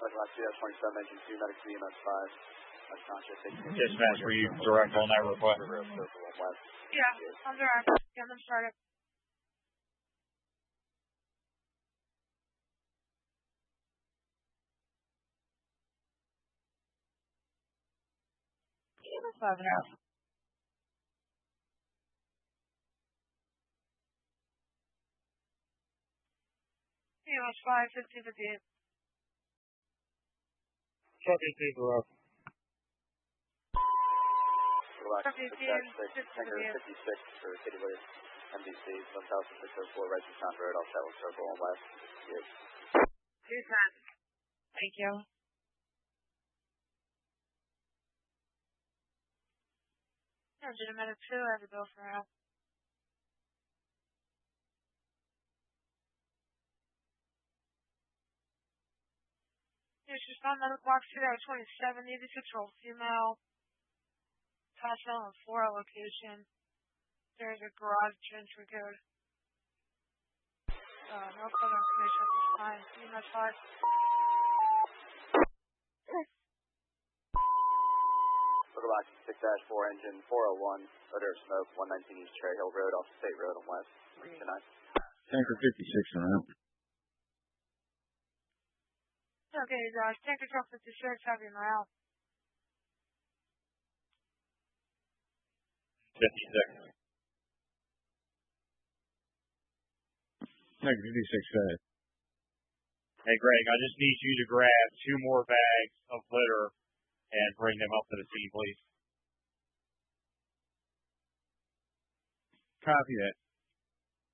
last 2-27, engine 2, medic EMS 5. Unconscious. Dispatch, were you direct on that request? Yeah, I'm direct. Yeah, I'm started. That's 5 now. EMS 5, 1558. Truck 18 for us. Relax, 56 for Kitty Williams, MDC, 1604, right to Sound Road, off Shetland Circle on West. Yes. 210. Thank you. Engine a minute 2, I have to go for now. Yes, she's found medical box 2-27, 86-year-old female. Touchdown on 4 location. There's a garage entry code. No further information at this time. EMS 5. Relax, 6-4, engine 401, odor of smoke, 119 East Cherry Hill Road, off State Road on West. Tonight. Tanker 56 around. Okay, Josh. Tanker truck 56, have you now? 56. Tanker 56 said. Hey, Greg, I just need you to grab 2 more bags of litter and bring them up to the scene, please. Copy that.